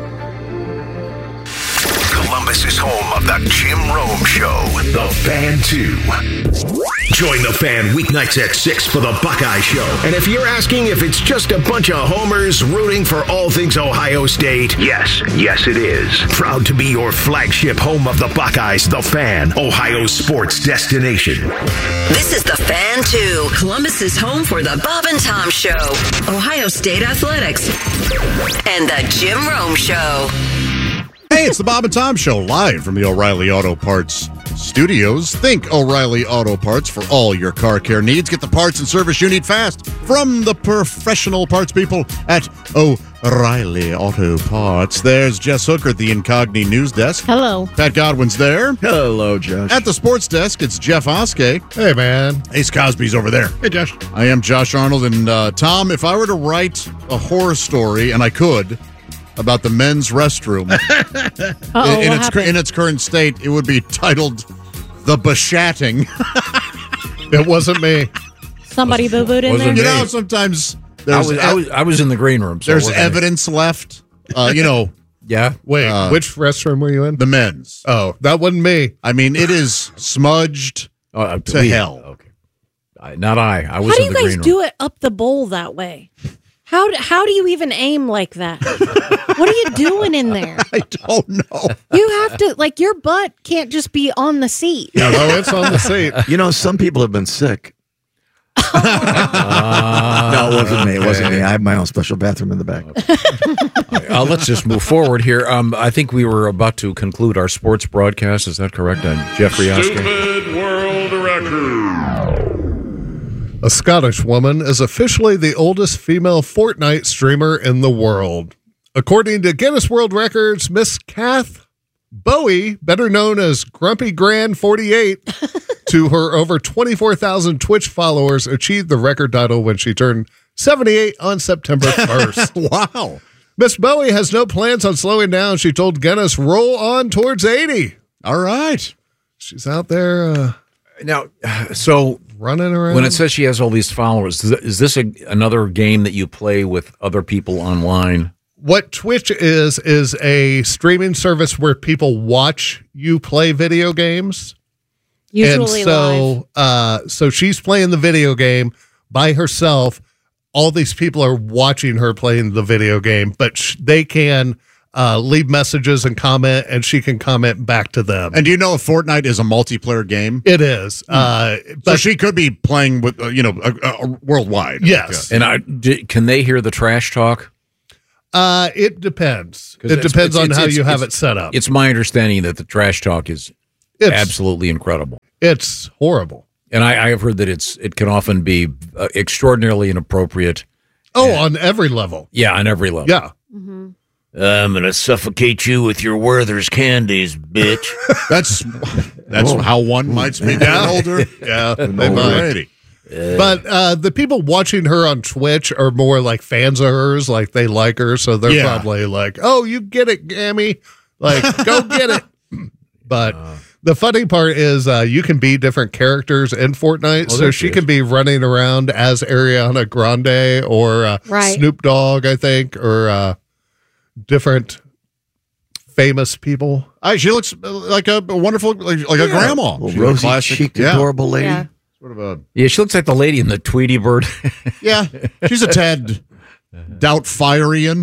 Columbus is home of the Jim Rome Show, The Fan 2. Join The Fan weeknights at 6 for the Buckeye Show. And if you're asking if it's just a bunch of homers rooting for all things Ohio State, yes it is. Proud to be your flagship home of the Buckeyes, The Fan, Ohio's sports destination. This is The Fan 2. Columbus is home for the Bob and Tom Show, Ohio State Athletics, and the Jim Rome Show. Hey, it's the Bob and Tom Show, live from the O'Reilly Auto Parts Studios. Think O'Reilly Auto Parts for all your car care needs. Get the parts and service you need fast from the professional parts people at O'Reilly Auto Parts. There's Jess Hooker at the Incogni News Desk. Hello. Pat Godwin's there. Hello, Josh. At the Sports Desk, it's Jeff Oskey. Hey, man. Ace Cosby's over there. Hey, Josh. I am Josh Arnold. And Tom, if I were to write a horror story, and I could, about the men's restroom in its current state, it would be titled The Beshatting. It wasn't me. Somebody boo-booed in there? You know, sometimes I was in the green room. So there's evidence left. Yeah. Wait, which restroom were you in? The men's. Oh, that wasn't me. I mean, it is smudged to hell. Okay. Not I. I was How do in you the green guys room. do it up the bowl that way? How do you even aim like that? What are you doing in there? I don't know. You have to, like, your butt can't just be on the seat. No, it's on the seat. You know, some people have been sick. No, it wasn't me. It wasn't me. I have my own special bathroom in the back. Let's just move forward here. I think we were about to conclude our sports broadcast. Is that correct? I'm Jeffrey Oskey. Stupid world record. A Scottish woman is officially the oldest female Fortnite streamer in the world. According to Guinness World Records, Miss Kath Bowie, better known as Grumpy Gran 48, to her over 24,000 Twitch followers, achieved the record title when she turned 78 on September 1st. Wow. Miss Bowie has no plans on slowing down. She told Guinness, roll on towards 80. All right. She's out there now, so running around. When it says she has all these followers, is this another game that you play with other people online? What Twitch is a streaming service where people watch you play video games. Usually live. So she's playing the video game by herself. All these people are watching her playing the video game, but they can leave messages and comment, and she can comment back to them. And do you know if Fortnite is a multiplayer game? It is. So she could be playing with, worldwide. Yes. And can they hear the trash talk? It depends. It depends on how you have it set up. It's my understanding that the trash talk is absolutely incredible. It's horrible. And I have heard that it can often be extraordinarily inappropriate. Oh, on every level. Yeah, on every level. Yeah. Mm-hmm. I'm going to suffocate you with your Werther's candies, bitch. That's how one might speak to an older. Yeah, they might. But the people watching her on Twitch are more like fans of hers, like they like her, so they're probably like, "Oh, you get it, Gammy, like go get it." But the funny part is, you can be different characters in Fortnite, so she can be running around as Ariana Grande or Snoop Dogg, I think, or different famous people. She looks like a wonderful, like a grandma, rosy cheeked, adorable lady. Yeah. Sort of a she looks like the lady in the Tweety Bird. Yeah, she's a tad Doubtfirean.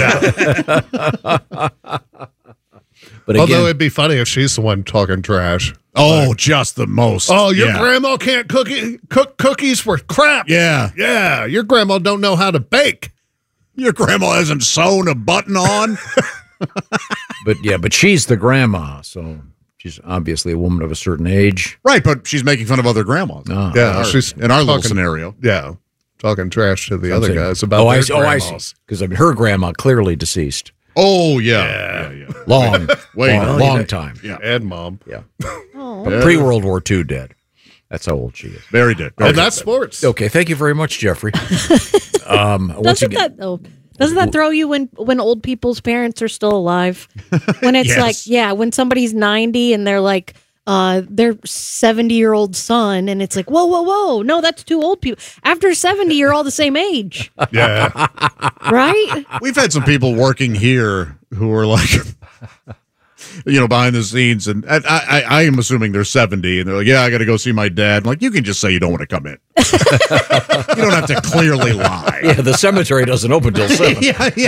But although it'd be funny if she's the one talking trash. Oh, just the most. Oh, your grandma can't cook cookies for crap. Yeah. Yeah, your grandma don't know how to bake. Your grandma hasn't sewn a button on. But she's the grandma, so she's obviously a woman of a certain age. Right, but she's making fun of other grandmas. Yeah, she's in our little scenario. Yeah, talking trash to the other guys about I grandmas. see. Because her grandma clearly deceased. Oh, yeah. Long time. Yeah. And mom. Yeah. Pre-World War II dead. That's how old she is. Very dead. And that's sports. Okay, thank you very much, Jeffrey. Doesn't that throw you when old people's parents are still alive? When it's when somebody's 90 and they're like their 70-year-old son, and it's like, whoa, no, that's two old people. After 70, you're all the same age. Yeah. Right? We've had some people working here who are like, behind the scenes, and I am assuming they're 70, and they're like, yeah, I got to go see my dad. I'm like, you can just say you don't want to come in. You don't have to clearly lie. Yeah, the cemetery doesn't open till 7.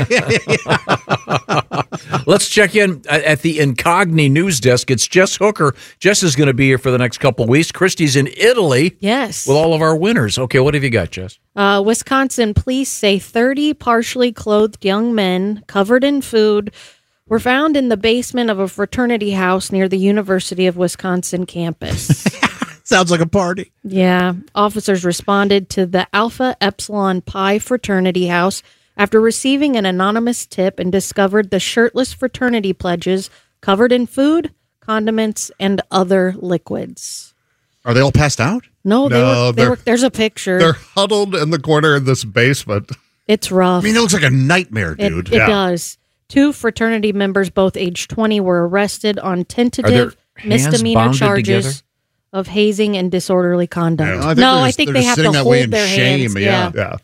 Let's check in at the Incogni news desk. It's Jess Hooker. Jess is going to be here for the next couple of weeks. Christy's in Italy. Yes. With all of our winners. Okay, what have you got, Jess? Wisconsin police say 30 partially clothed young men covered in food were found in the basement of a fraternity house near the University of Wisconsin campus. Sounds like a party. Yeah. Officers responded to the Alpha Epsilon Pi fraternity house after receiving an anonymous tip and discovered the shirtless fraternity pledges covered in food, condiments, and other liquids. Are they all passed out? No, there's a picture. They're huddled in the corner of this basement. It's rough. I mean, it looks like a nightmare, dude. It does. 2 fraternity members, both age 20, were arrested on tentative misdemeanor charges of hazing and disorderly conduct. I think they have to hold their hands. Yeah.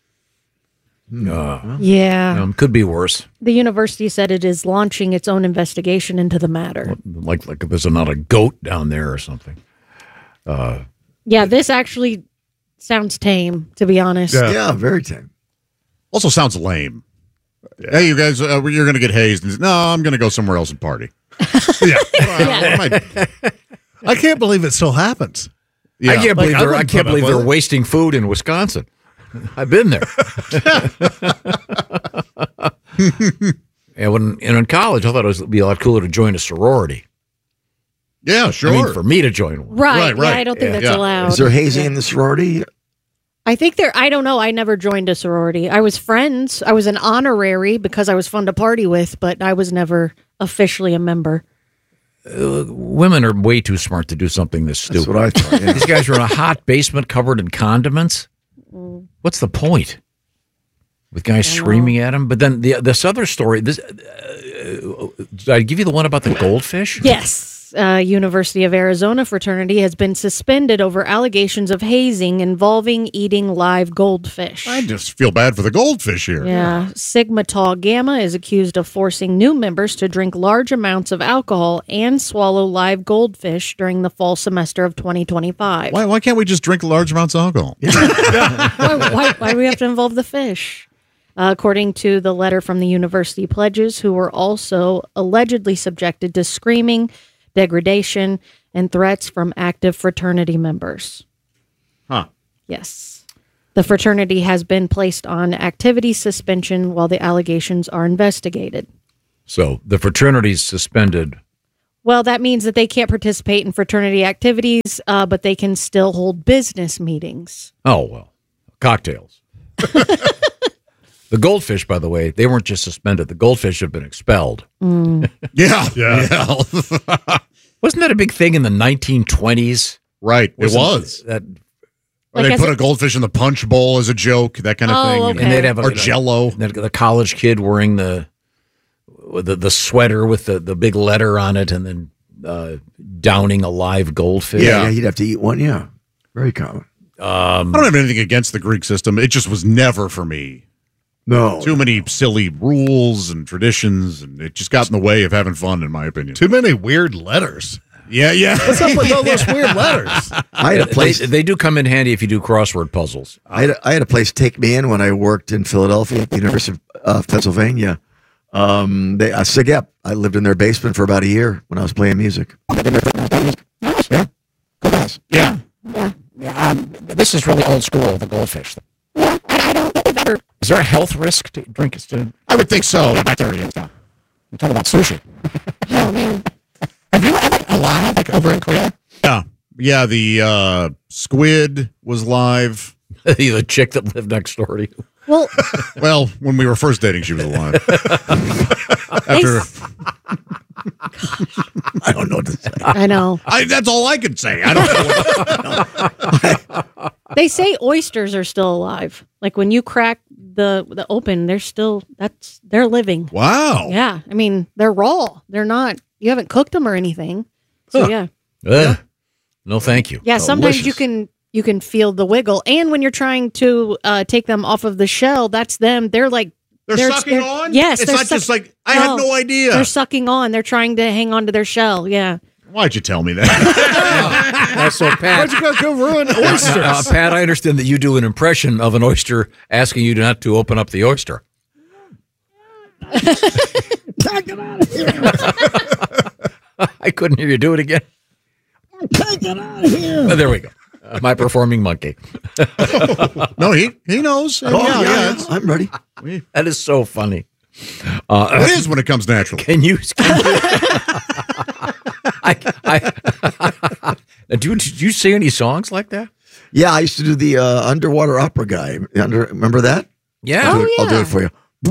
Could be worse. The university said it is launching its own investigation into the matter. Like there's not a goat down there or something. This actually sounds tame, to be honest. Yeah, very tame. Also sounds lame. Hey, you guys, you're going to get hazed. No, I'm going to go somewhere else and party. I can't believe it still happens. Yeah. I can't believe they're wasting food in Wisconsin. I've been there. And in college, I thought it would be a lot cooler to join a sorority. Yeah, sure. I mean, for me to join one. Right. Yeah, I don't think that's allowed. Is there hazing in the sorority? I think I don't know. I never joined a sorority. I was friends. I was an honorary because I was fun to party with, but I was never officially a member. Women are way too smart to do something this stupid. That's what I thought. Yeah. These guys are in a hot basement covered in condiments. What's the point? With guys screaming at them? But then this other story, did I give you the one about the goldfish? Yes. University of Arizona fraternity has been suspended over allegations of hazing involving eating live goldfish. I just feel bad for the goldfish here. Yeah. Sigma Tau Gamma is accused of forcing new members to drink large amounts of alcohol and swallow live goldfish during the fall semester of 2025. Why can't we just drink large amounts of alcohol? Why do we have to involve the fish? according to the letter from the university pledges, who were also allegedly subjected to screaming, degradation, and threats from active fraternity members. Huh. Yes. The fraternity has been placed on activity suspension while the allegations are investigated. So the fraternity's suspended. Well, that means that they can't participate in fraternity activities, but they can still hold business meetings. Oh, well, cocktails. The Goldfish, by the way, they weren't just suspended. The Goldfish have been expelled. Yeah. Wasn't that a big thing in the 1920s? Right, it was. That, or they put a goldfish in the punch bowl as a joke, that kind of thing. Okay. And they'd have or Jell-O. The college kid wearing the sweater with the big letter on it, and then downing a live goldfish. Yeah, he'd have to eat one. Yeah, very common. I don't have anything against the Greek system. It just was never for me. No. Too many silly rules and traditions, and it just got in the way of having fun, in my opinion. Too many weird letters. Yeah. What's up with all those weird letters? I had a place. They do come in handy if you do crossword puzzles. I had a place take me in when I worked in Philadelphia at the University of Pennsylvania. SIGEP. I lived in their basement for about a year when I was playing music. Yeah. This is really old school, the Goldfish. Yeah, I don't think ever. Is there a health risk to drink it? I would think so. Bacteria and stuff. I'm talking about sushi. Oh, man. Have you ever alive, like over in Korea? Yeah, the squid was live. The chick that lived next door to you. Well, when we were first dating, she was alive. After, I don't know what to say. I know. That's all I can say. I don't know. They say oysters are still alive. Like when you crack the open, they're living. Wow. Yeah. I mean, they're raw. They're not, you haven't cooked them or anything. So yeah. No, thank you. Yeah. Sometimes Delicious. you can feel the wiggle. And when you're trying to take them off of the shell, that's them. They're like, They're sucking on? Yes. It's not just like, I had no idea. They're sucking on. They're trying to hang on to their shell. Yeah. Why'd you tell me that? So, Pat, Why'd you go ruin oysters? Pat, I understand that you do an impression of an oyster asking you not to open up the oyster. Take it out of here. I couldn't hear you do it again. Take it out of here. There we go. My performing monkey. No, he knows. Yeah, I'm ready. That is so funny. It is when it comes naturally. Can you did you sing any songs like that? Yeah, I used to do the underwater opera guy. Remember that? Yeah. I'll do it for you.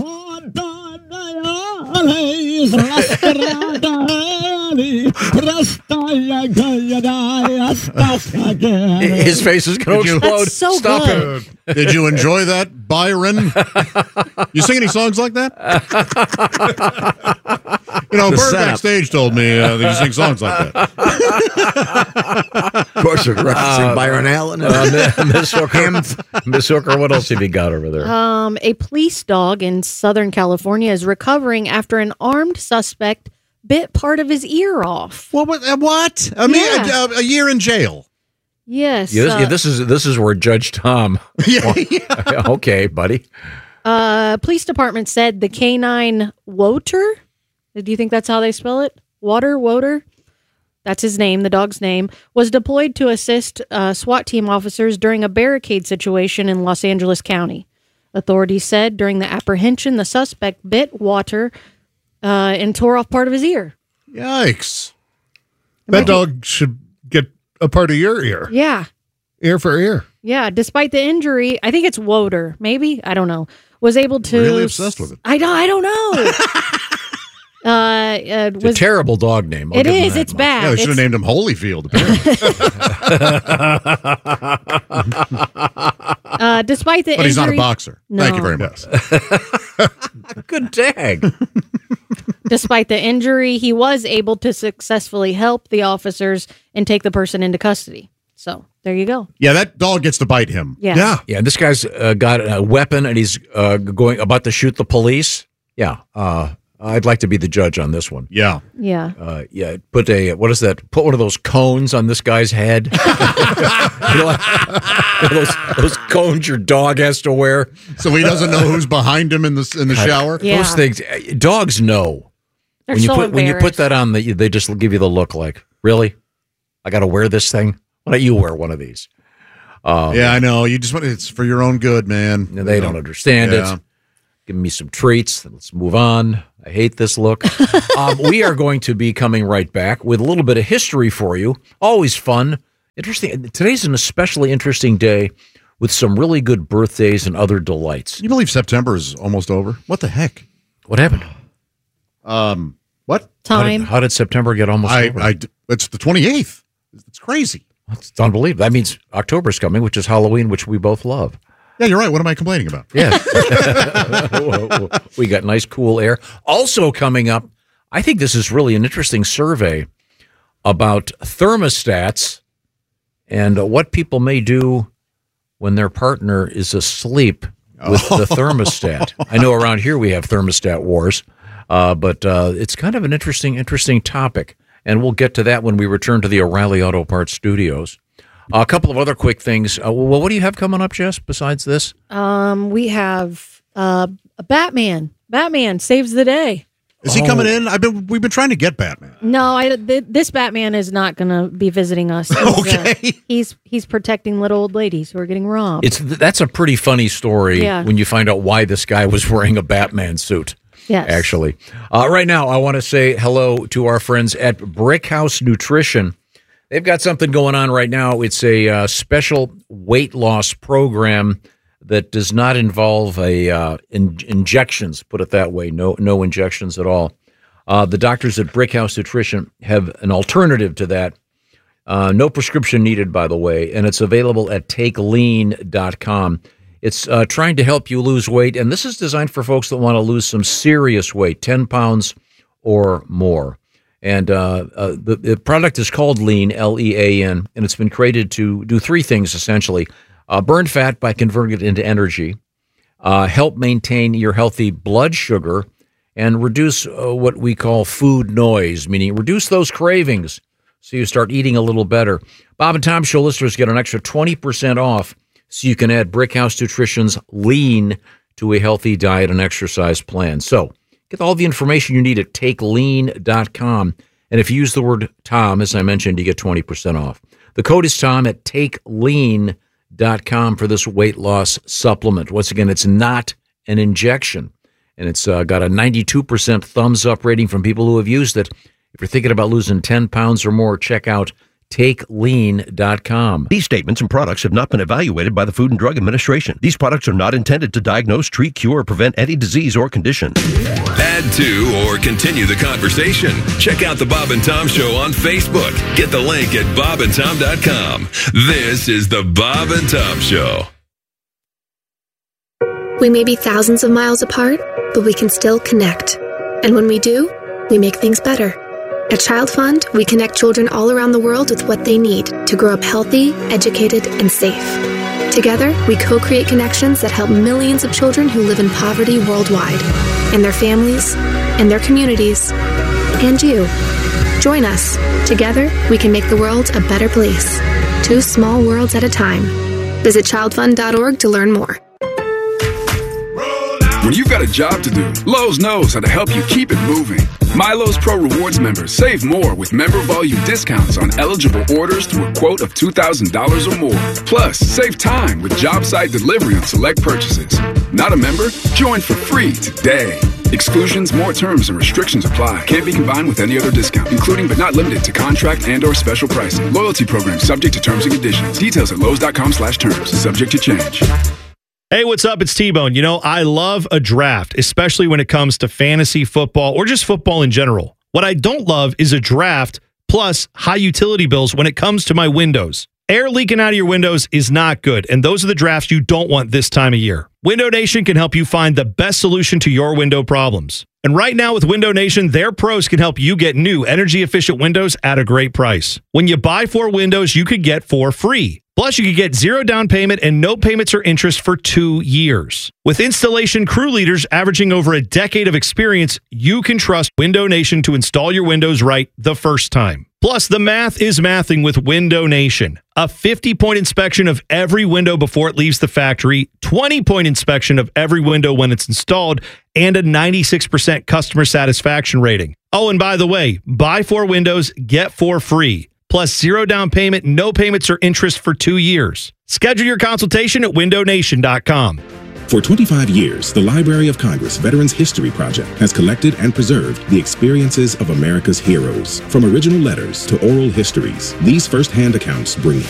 His face is going to explode. That's so Stop good. it. Did you enjoy that, Byron? You sing any songs like that? Bird setup. backstage told me that you sing songs like that. Of course, you're referencing Byron Allen. Miss Hooker, what else have you got over there? A police dog in Southern California is recovering after an armed suspect bit part of his ear off. What? I mean, a year in jail. Yes. This is where Judge Tom. Okay, buddy. Police department said the canine Woter. Do you think that's how they spell it? Woter? That's his name, the dog's name, was deployed to assist SWAT team officers during a barricade situation in Los Angeles County. Authorities said during the apprehension, the suspect bit Water and tore off part of his ear. Yikes. That dog should get a part of your ear. Yeah. Ear for ear. Yeah. Despite the injury, I think it's Woter, maybe? I don't know. Was able to. Really obsessed with it. I don't know. It's a terrible dog name. It is. It's bad. Yeah, they should have named him Holyfield. Despite the But he's not a injury- boxer. No. Thank you very much. Good tag. Despite the injury, he was able to successfully help the officers and take the person into custody. So there you go. Yeah, that dog gets to bite him. Yeah. Yeah. This guy's got a weapon and he's about to shoot the police. Yeah. I'd like to be the judge on this one. Yeah. Yeah. Put what is that? Put one of those cones on this guy's head. Those cones your dog has to wear, so he doesn't know who's behind him in the shower. Yeah. Those things, dogs know. They're When you put that on, they just give you the look like, really? I got to wear this thing? Why don't you wear one of these? Yeah, I know. You just want it's for your own good, man. They don't understand it. Give me some treats. Let's move on. I hate this look. We are going to be coming right back with a little bit of history for you. Always fun. Interesting. Today's an especially interesting day with some really good birthdays and other delights. Can you believe September is almost over? What the heck? What happened? What? Time. How did September get almost over? It's the 28th. It's crazy. It's unbelievable. That means October's coming, which is Halloween, which we both love. Yeah, you're right. What am I complaining about? Yeah. We got nice, cool air. Also coming up, I think this is really an interesting survey about thermostats and what people may do when their partner is asleep with the thermostat. I know around here we have thermostat wars, but it's kind of an interesting topic. And we'll get to that when we return to the O'Reilly Auto Parts studios. A couple of other quick things. Well, what do you have coming up, Jess, besides this? We have a Batman. Batman saves the day. Is he coming in? We've been trying to get Batman. No, this Batman is not going to be visiting us. He's protecting little old ladies who are getting robbed. That's a pretty funny story when you find out why this guy was wearing a Batman suit. Yes. Actually. Right now, I want to say hello to our friends at Brick House Nutrition. They've got something going on right now. It's a special weight loss program that does not involve injections, put it that way. No injections at all. The doctors at Brick House Nutrition have an alternative to that. No prescription needed, by the way, and it's available at TakeLean.com. It's trying to help you lose weight, and this is designed for folks that want to lose some serious weight, 10 pounds or more. And the product is called Lean, L-E-A-N, and it's been created to do three things, essentially. Burn fat by converting it into energy, help maintain your healthy blood sugar, and reduce what we call food noise, meaning reduce those cravings so you start eating a little better. Bob and Tom Show listeners get an extra 20% off so you can add Brickhouse Nutrition's Lean to a healthy diet and exercise plan. So get all the information you need at TakeLean.com. And if you use the word Tom, as I mentioned, you get 20% off. The code is Tom at TakeLean.com for this weight loss supplement. Once again, it's not an injection. And it's got a 92% thumbs up rating from people who have used it. If you're thinking about losing 10 pounds or more, check out TakeLean.com. These statements and products have not been evaluated by the Food and Drug Administration. These products are not intended to diagnose, treat, cure, or prevent any disease or condition. Add to or continue the conversation. Check out the Bob and Tom Show on Facebook. Get the link at bobandtom.com. This is the Bob and Tom Show. We may be thousands of miles apart, but we can still connect. And when we do, we make things better. At Child Fund, we connect children all around the world with what they need to grow up healthy, educated, and safe. Together, we co-create connections that help millions of children who live in poverty worldwide, and their families, and their communities, and you. Join us. Together, we can make the world a better place. 2 small worlds at a time. Visit childfund.org to learn more. When you've got a job to do, Lowe's knows how to help you keep it moving. My Lowe's Pro Rewards members save more with member volume discounts on eligible orders through a quote of $2,000 or more. Plus, save time with job site delivery on select purchases. Not a member? Join for free today. Exclusions, more terms, and restrictions apply. Can't be combined with any other discount, including but not limited to contract and or special pricing. Loyalty program subject to terms and conditions. Details at lowes.com/terms. Subject to change. Hey, what's up? It's T-Bone. You know, I love a draft, especially when it comes to fantasy football or just football in general. What I don't love is a draft plus high utility bills when it comes to my windows. Air leaking out of your windows is not good, and those are the drafts you don't want this time of year. Window Nation can help you find the best solution to your window problems. And right now with Window Nation, their pros can help you get new energy-efficient windows at a great price. When you buy 4 windows, you could get 4 free. Plus, you can get 0 down payment and no payments or interest for 2 years. With installation crew leaders averaging over a decade of experience, you can trust Window Nation to install your windows right the first time. Plus, the math is mathing with Window Nation. A 50-point inspection of every window before it leaves the factory, 20-point inspection of every window when it's installed, and a 96% customer satisfaction rating. Oh, and by the way, buy 4 windows, get 4 free. Plus 0 down payment, no payments or interest for 2 years. Schedule your consultation at windownation.com. For 25 years, the Library of Congress Veterans History Project has collected and preserved the experiences of America's heroes. From original letters to oral histories, these first-hand accounts bring